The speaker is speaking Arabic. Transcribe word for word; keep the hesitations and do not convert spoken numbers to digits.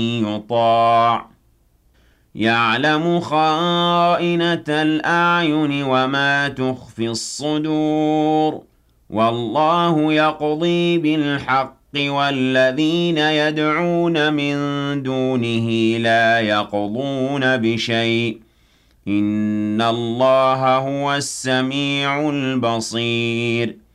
يطاع يعلم خائنة الأعين وما تخفي الصدور والله يقضي بالحق والذين يدعون من دونه لا يقضون بشيء إن الله هو السميع البصير